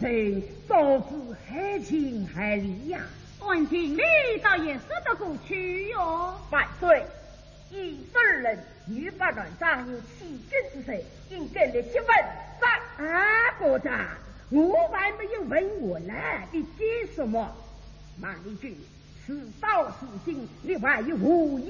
人导致害情害理呀。 问情理倒也说得过去哟。 万岁，以圣人欲发乱上有欺君之罪，应该立即问斩。 啊，国长，我还没有问我呢，你接什么？马立军，此道是心，你还有无意